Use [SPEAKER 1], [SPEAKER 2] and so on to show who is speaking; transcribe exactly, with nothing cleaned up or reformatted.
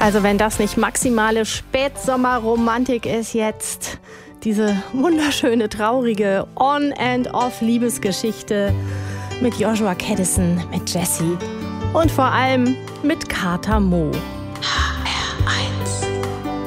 [SPEAKER 1] Also wenn das nicht maximale Spätsommerromantik ist jetzt, diese wunderschöne, traurige On-and-Off-Liebesgeschichte mit Joshua Caddison, mit Jessie und vor allem mit Kater Mo.